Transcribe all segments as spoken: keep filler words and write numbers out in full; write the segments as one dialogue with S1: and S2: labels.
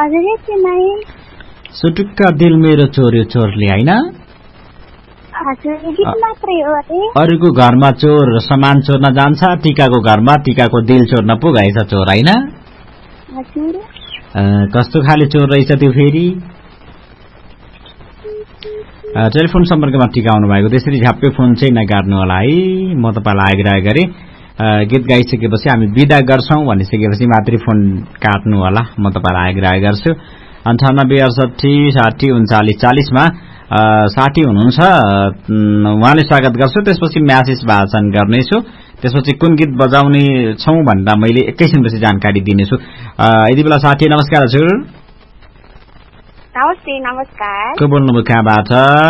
S1: हजुर एकछिनै
S2: सुटुक्क दिल मेरो चोर्यो चोरले हैन
S1: हजुर गीत मात्रै हो अरे
S2: अरूको घरमा चोर सामान चोर्न जान्छ टिकाको घरमा टिकाको दिल चोर्न पो गएछ चोर हैन
S1: हजुर
S2: कस्तो खाले चोर रहेछ त्यो फेरि टेलिफोन सम्पर्कमा टिका आउनु भएको त्यसरी झ्याप्पै फोन चाहिँ नगार्नु होला है म तपाईलाई आग्रह गरे गीत गाइसकेपछि हामी बिदा गर्छौं भनिसकेपछि मात्रै फोन काट्नु होला म तपाईलाई आग्रह गर्छु अन्ठानब्बे अडसठी साठी उन्चालिस चालिस मा साथी हुनुहुन्छ उहाँले स्वागत गर्छु त्यसपछि म्यासेज वाचन गर्नेछु त्यसपछि कुन गीत बजाउने छौं भन्दा मैले एकैछिनपछि जानकारी दिनेछु यति बेला साथी नमस्कार हजुर
S1: नमस्ते नमस्कार
S2: को बोल्नुभयो कहाँबाट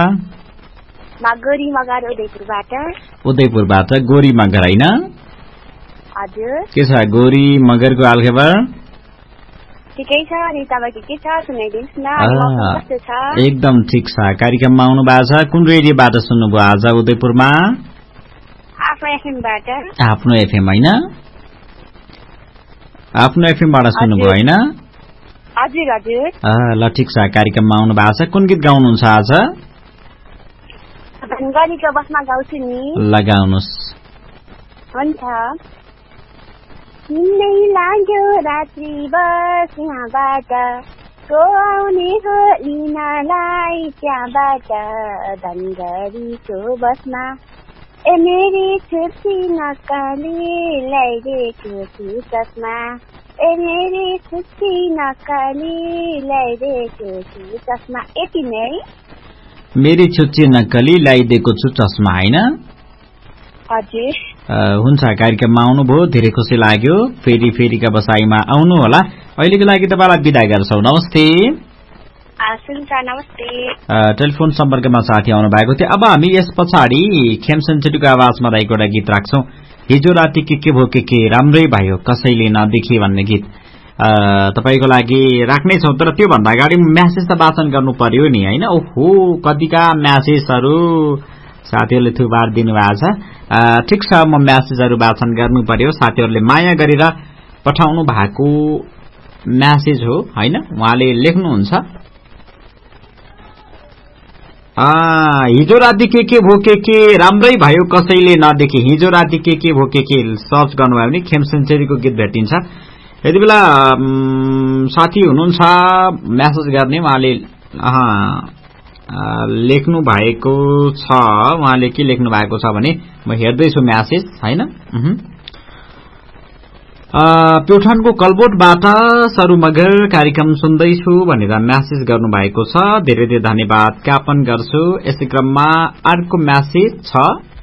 S1: गोरी मगर उदयपुरबाट
S2: उदयपुरबाट गोरी मगर हैन
S1: हजुर
S2: के छ गोरी मगरको हालखबर
S1: ठिकै छ अनि तपाईको के छ सुनाइदिनुस् न कस्तो छ
S2: एकदम ठीक छ कार्यक्रममा आउनु भएको छ कुन रेडियोबाट सुन्नुभयो आज उदयपुरमा
S1: आफ्नो एफएमबाट
S2: आफ्नो एफएम हैन आफ्नो एफएमबाट सुन्नुभयो हैन
S1: हजुर हजुर
S2: ल ठीक छ कार्यक्रममा आउनु भएको छ कुन गीत गाउनुहुन्छ आज
S1: धनगढीको बसमा गाउँछु नि
S2: लगाउनुस्
S1: हुन्छ हिँड्दै लाग्यो रात्रि बस यहाँबाट को आउने हो लिनलाई त्यहाँबाट धनगढीको बसमा ए मेरी छुट्टी नक्कली ल्याइदिएको छु चस्मा ए मेरी छुट्टी नक्कली ल्याइदिएको छु चस्मा यति नै
S2: मेरी छुट्टी नक्कली ल्याइदिएको छु चस्मा हैन
S1: हजुर
S2: हुन्छ कार्यक्रममा आउनुभयो धेरै खुसी लाग्यो फेरि फेरिका बसाइमा आउनु होला अहिलेको लागि तपाईलाई बिदा गर्छौ नमस्ते
S1: नमस्ते
S2: टेलिफोन सम्पर्कमा साथी आउनु भएको थियो अब हामी यस पछाडि खेमसेन्चुरीको आवाजमा रहेको एउटा गीत राख्छौं हिजो राति के के भो के के राम्रै भयो कसैले नदेखे भन्ने गीत तपाईको लागि राख्नै छौं तर त्यो भन्दा अगाडि म्यासेज त वाचन गर्नु पर्यो नि हैन ओहो कतिका म्यासेजहरु साथीहरुले थुबार दिनु भएको छ ठीक छ म म्यासेजहरु वाचन गर्नु पर्यो साथीहरुले माया गरेर पठाउनु भएको म्यासेज हो हैन उहाँले लेख्नुहुन्छ आ हिजो राति के के भो के के राम्रै भयो कसैले नदेखे हिजो राति के के भो के के सर्च गर्नुभयो भने खेमसेन्चुरीको गीत भेटिन्छ यति बेला साथी हुनुहुन्छ म्यासेज गर्ने उहाँले लेख्नु भएको छ उहाँले के लेख्नु भएको छ भने म हेर्दै छु म्यासेज हैन प्युठानको कलबोटबाट सरु मगर कार्यक्रम सुन्दैछु भनेर म्यासेज गर्नु भएको छ धेरै धेरै धन्यवाद ज्ञापन गर्छु यसै क्रममा अर्को म्यासेज छ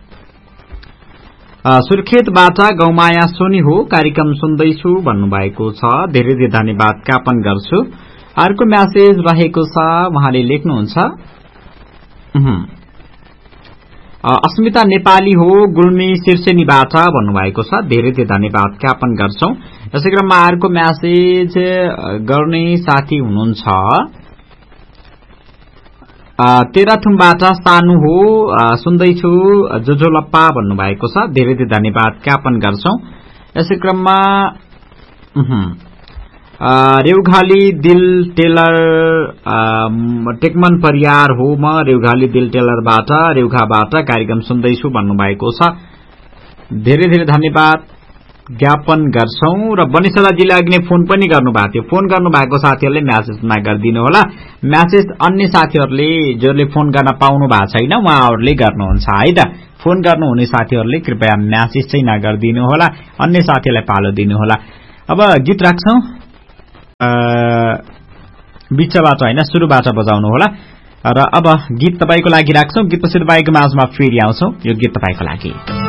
S2: सुर्खेतबाट गौमाया सोनी हो कार्यक्रम सुन्दैछु भन्नुभएको छ धेरै धेरै धन्यवाद ज्ञापन गर्छु अर्को म्यासेज रहेको छ उहाँले लेख्नुहुन्छ अस्मिता नेपाली हो गुल्मी शीर्षेनीबाट भन्नुभएको छ धेरै धेरै धन्यवाद ज्ञापन गर्छौं यसै क्रममा अर्को म्यासेज गर्ने साथी हुनुहुन्छ तेह्रथुमबाट सानु हो सुन्दैछु जोजोलप्पा भन्नुभएको छ धेरै धेरै धन्यवाद ज्ञापन गर्छौं यसै क्रममा रेउघाली दिल टेलर टेकमन परियार हो म रेउघाली दिल टेलरबाट रेउघाबाट कार्यक्रम सुन्दैछु भन्नुभएको छ धेरै धेरै धन्यवाद ज्ञापन गर्छौं र बनिसलाजीले अघि नै फोन पनि गर्नुभएको थियो फोन गर्नुभएको साथीहरुले म्यासेजमा गरिदिनु होला म्यासेज अन्य साथीहरुले जसले फोन गर्न पाउनु भएको छैन उहाँहरुले गर्नुहुन्छ है त फोन गर्नुहुने साथीहरुले कृपया म्यासेज चाहिँ नगर्दिनु होला अन्य साथीहरुलाई पालो दिनु होला अब गीत राख्छौं बिचबाट हैन सुरुबाट बजाउनु होला र अब गीत तपाईको लागि राख्छौं गीतपछि तपाईको माझमा फेरि आउँछौं यो गीत तपाईको लागि